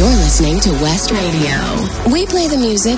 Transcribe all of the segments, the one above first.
You're listening to West Radio. We play the music.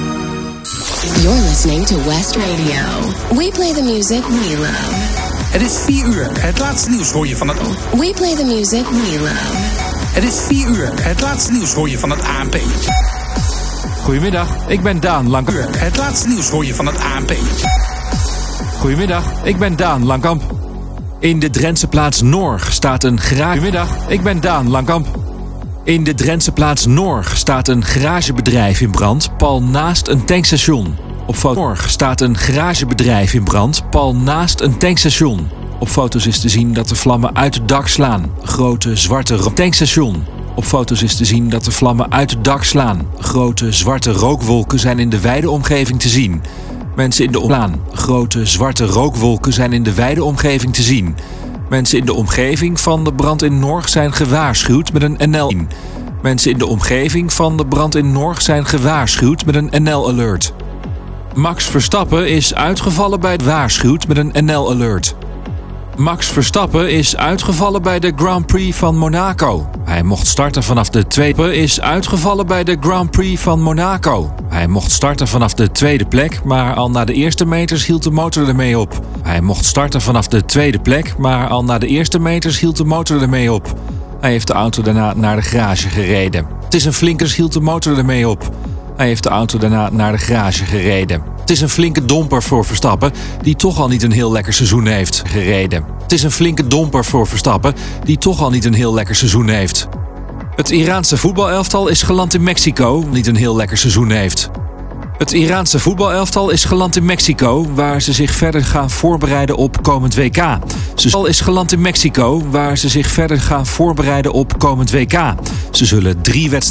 You're listening to West Radio. We play the music we love. Het is 4 uur. Het laatste nieuws hoor je van het... We play the music we love. Het is 4 uur. Het laatste nieuws hoor je van het ANP. Goedemiddag, ik ben Daan Langkamp. Het laatste nieuws hoor je van het ANP. Goedemiddag, ik ben Daan Langkamp. In de Drentse plaats Norg staat een garage... Goedemiddag, ik ben Daan Langkamp. In de Drentse plaats Norg staat een garagebedrijf in brand, pal naast een tankstation. Op foto Norg staat een garagebedrijf in brand, pal naast een tankstation. Op foto's is te zien dat de vlammen uit het dak slaan. Grote zwarte tankstation. Op foto's is te zien dat de vlammen uit het dak slaan. Grote zwarte rookwolken zijn in de wijde omgeving te zien. Mensen in de Grote zwarte rookwolken zijn in de wijde omgeving te zien. Mensen in de omgeving van de brand in Norg zijn gewaarschuwd met een NL. Mensen in de omgeving van de brand in Norg zijn gewaarschuwd met een NL-alert. Max Verstappen is uitgevallen bij het waarschuwd met een NL-alert. Max Verstappen is uitgevallen bij de Grand Prix van Monaco. Hij mocht starten vanaf de tweede is uitgevallen bij de Grand Prix van Monaco. Hij mocht starten vanaf de tweede plek, maar al na de eerste meters hield de motor ermee op. Hij mocht starten vanaf de tweede plek, maar al na de eerste meters hield de motor ermee op. Hij heeft de auto daarna naar de garage gereden. Het is een flinkers hield de motor ermee op. Hij heeft de auto daarna naar de garage gereden. Het is een flinke domper voor Verstappen, die toch al niet een heel lekker seizoen heeft gereden. Het is een flinke domper voor Verstappen, die toch al niet een heel lekker seizoen heeft. Het Iraanse voetbalelftal is geland in Mexico, niet een heel lekker seizoen heeft. Het Iraanse voetbalelftal is geland in Mexico, waar ze zich verder gaan voorbereiden op komend WK. Ze is geland in Mexico, waar ze zich verder gaan voorbereiden op komend WK. Ze zullen 3 wedstrijden